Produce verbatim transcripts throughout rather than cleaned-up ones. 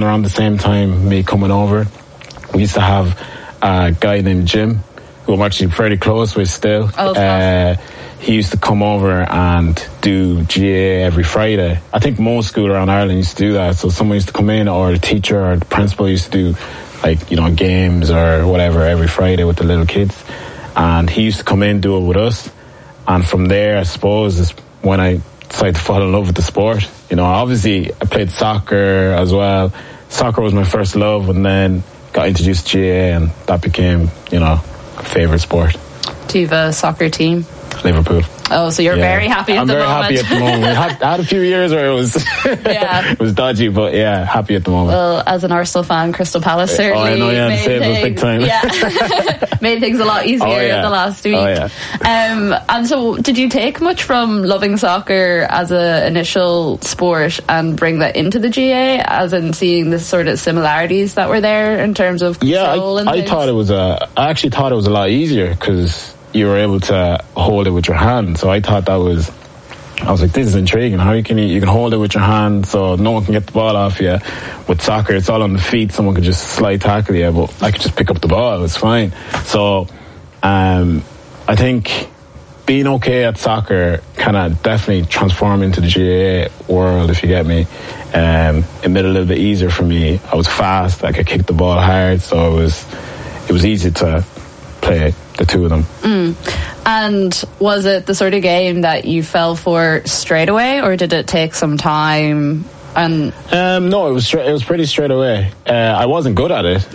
around the same time me coming over, we used to have a guy named Jim, who I'm actually pretty close with still. Oh, uh, he used to come over and do G A A every Friday. I think most schools around Ireland used to do that. So someone used to come in, or the teacher or the principal used to do, like, you know, games or whatever every Friday with the little kids. And he used to come in, do it with us. And from there, I suppose, is when I decided to fall in love with the sport. You know, obviously I played soccer as well. Soccer was my first love, and then got introduced to G A A, and that became, you know, a favourite sport. Do you have a soccer team? Liverpool. Oh, so you're yeah. very happy at I'm the very moment. happy at the moment. I had, I had a few years where it was yeah. it was dodgy, but yeah, happy at the moment. Well, as an Arsenal fan, Crystal Palace certainly oh, I know, yeah, made, saved us big time. Yeah, made things a lot easier oh, yeah. the last week. Oh, yeah. um, and so, did you take much from loving soccer as an initial sport and bring that into the G A A, as in seeing the sort of similarities that were there in terms of control yeah, I, and I things? thought it was a. I actually thought it was a lot easier because you were able to hold it with your hand. So I thought that was, I was like, this is intriguing. How can you, you can hold it with your hand so no one can get the ball off you. With soccer, it's all on the feet. Someone could just slide tackle you, but I could just pick up the ball. It's fine. So um, I think being okay at soccer kind of definitely transformed into the G A A world, if you get me. Um, it made it a little bit easier for me. I was fast. I could kick the ball hard. So it was, it was easy to play the two of them. Mm. And was it the sort of game that you fell for straight away, or did it take some time? And um, no, it was straight, it was pretty straight away. Uh, I wasn't good at it.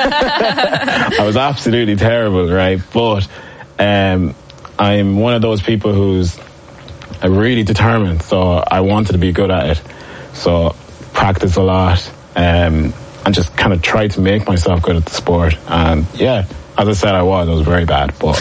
I was absolutely terrible, right? But um, I'm one of those people who's really determined, so I wanted to be good at it. So practice a lot, um, and just kind of try to make myself good at the sport. And yeah, as I said, I was. I was very bad, but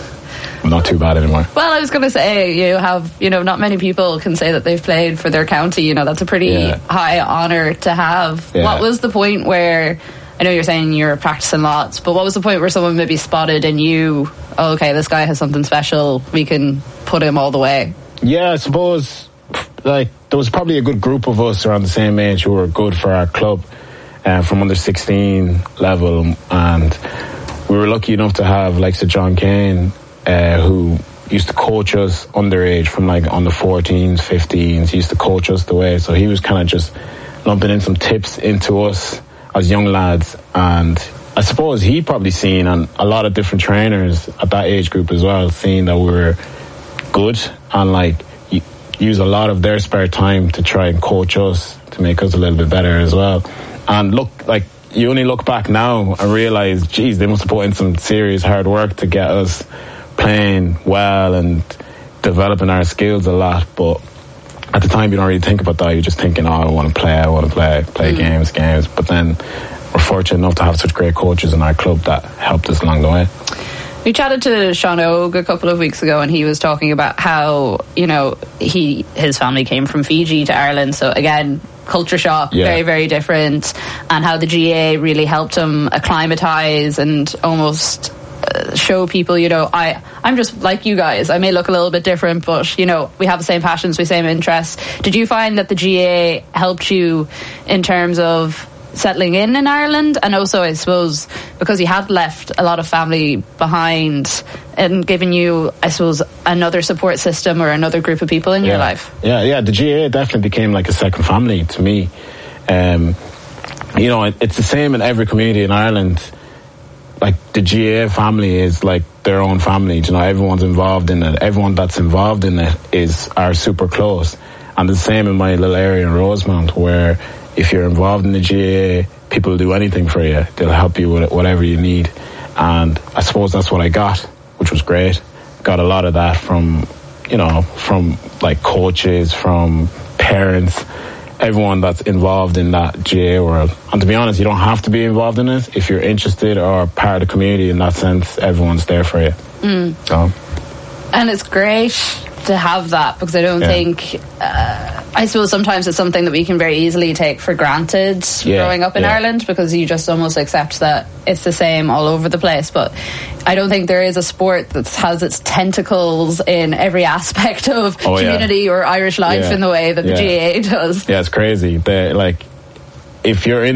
I'm not too bad anymore. Well, I was going to say, you have, you know, not many people can say that they've played for their county. You know, that's a pretty yeah. high honour to have. Yeah. What was the point where, I know you're saying you're practicing lots, but what was the point where someone maybe spotted in you, oh, okay, this guy has something special, we can put him all the way? Yeah, I suppose, like, there was probably a good group of us around the same age who were good for our club, uh, from under sixteen level, and we were lucky enough to have like Sir John Kane, uh, who used to coach us underage from like on the fourteens, fifteens. He used to coach us the way, so he was kind of just lumping in some tips into us as young lads. And I suppose he probably seen, and a lot of different trainers at that age group as well, seeing that we were good and like use a lot of their spare time to try and coach us to make us a little bit better as well. And look, like, you only look back now and realise, geez, they must have put in some serious hard work to get us playing well and developing our skills a lot. But at the time, you don't really think about that. You're just thinking, oh, I want to play, I want to play, play mm. games, games. But then we're fortunate enough to have such great coaches in our club that helped us along the way. We chatted to Sean Og a couple of weeks ago, and he was talking about how, you know, he his family came from Fiji to Ireland. So again, culture shock, yeah. very, very different, and how the G A A really helped him acclimatise and almost uh, show people, you know, I, I'm just like you guys. I may look a little bit different, but, you know, we have the same passions, we have the same interests. Did you find that the G A A helped you in terms of settling in in Ireland? And also, I suppose, because you had left a lot of family behind and given you, I suppose, another support system or another group of people in yeah. your life. Yeah, yeah, the G A A definitely became like a second family to me. Um, you know, it, it's the same in every community in Ireland. Like, the G A A family is like their own family. You know, everyone's involved in it. Everyone that's involved in it is are super close. And the same in my little area in Rosemount, where if you're involved in the G A A, people will do anything for you. They'll help you with whatever you need. And I suppose that's what I got, which was great. Got a lot of that from, you know, from like coaches, from parents, everyone that's involved in that G A A world. And to be honest, you don't have to be involved in it. If you're interested or part of the community in that sense, everyone's there for you. Mm. So. And it's great to have that, because I don't yeah. think uh, I suppose sometimes it's something that we can very easily take for granted yeah, growing up in yeah. Ireland, because you just almost accept that it's the same all over the place. But I don't think there is a sport that has its tentacles in every aspect of oh, community yeah. or Irish life yeah. in the way that yeah. the G A A does. Yeah, it's crazy. They're, like, if you're in